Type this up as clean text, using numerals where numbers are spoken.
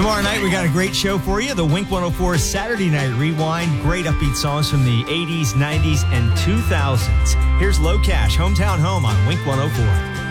Tomorrow night, we got a great show for you. The Wink 104 Saturday Night Rewind. Great upbeat songs from the 80s, 90s, and 2000s. Here's Low Cash, Hometown Home on Wink 104.